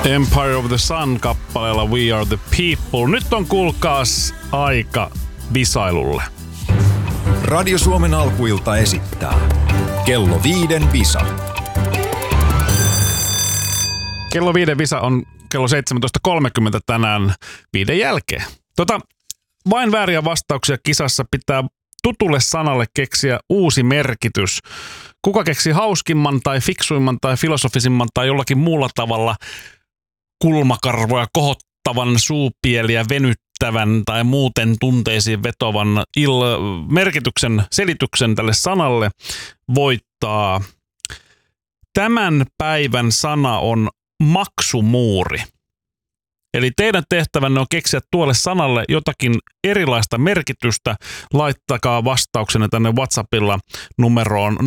Empire of the Sun kappaleella We Are the People. Nyt on kuulkaas aika visailulle. Radio Suomen alkuilta esittää Kello 5 visa. Kello 5 visa on kello 17.30 tänään 5 jälkeen. Vain vääriä vastauksia kisassa pitää tutulle sanalle keksiä uusi merkitys. Kuka keksi hauskimman tai fiksuimman tai filosofisimman tai jollakin muulla tavalla kulmakarvoja kohottavan, suupieliä venyttävän tai muuten tunteisiin vetovan merkityksen, selityksen tälle sanalle voittaa. Tämän päivän sana on maksumuuri. Eli teidän tehtävänne on keksiä tuolle sanalle jotakin erilaista merkitystä. Laittakaa vastauksenne tänne WhatsAppilla numeroon